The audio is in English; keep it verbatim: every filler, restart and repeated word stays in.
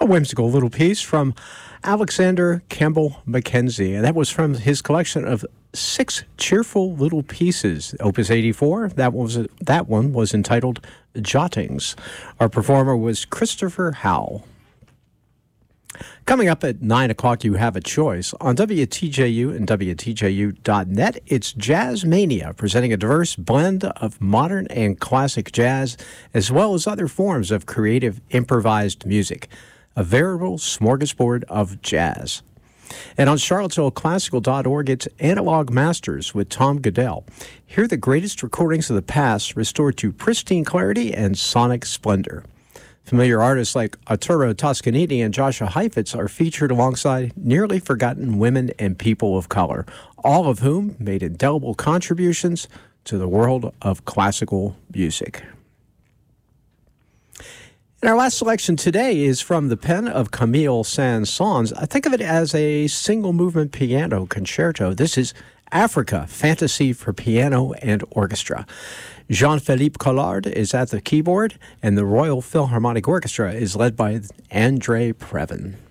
A whimsical little piece from Alexander Campbell Mackenzie, and that was from his collection of six cheerful little pieces, Opus eighty-four. That was that one was entitled Jottings. Our performer was Christopher Howell. Coming up at nine o'clock, you have a choice. On W T J U and W T J U dot net, it's Jazz Mania, presenting a diverse blend of modern and classic jazz, as well as other forms of creative improvised music. A veritable smorgasbord of jazz. And on Charlottesville Classical dot org, it's Analog Masters with Tom Goodell. Hear the greatest recordings of the past restored to pristine clarity and sonic splendor. Familiar artists like Arturo Toscanini and Joshua Heifetz are featured alongside nearly forgotten women and people of color, all of whom made indelible contributions to the world of classical music. And our last selection today is from the pen of Camille Saint-Saëns. I think of it as a single-movement piano concerto. This is Africa, Fantasy for Piano and Orchestra. Jean-Philippe Collard is at the keyboard, and the Royal Philharmonic Orchestra is led by André Previn.